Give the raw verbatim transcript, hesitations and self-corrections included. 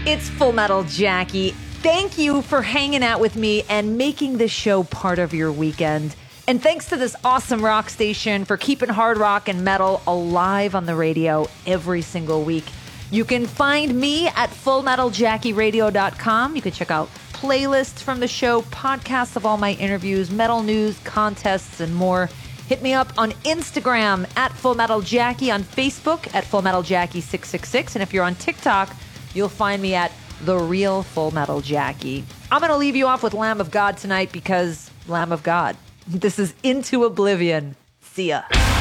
It's Full Metal Jackie. Thank you for hanging out with me and making this show part of your weekend. And thanks to this awesome rock station for keeping hard rock and metal alive on the radio every single week. You can find me at full metal jackie radio dot com. You can check out playlists from the show, podcasts of all my interviews, metal news, contests, and more. Hit me up on Instagram at Full Metal Jackie, on Facebook at Full Metal Jackie six six six, and if you're on TikTok, you'll find me at The Real Full Metal Jackie. I'm going to leave you off with Lamb of God tonight because Lamb of God. This is Into Oblivion. See ya.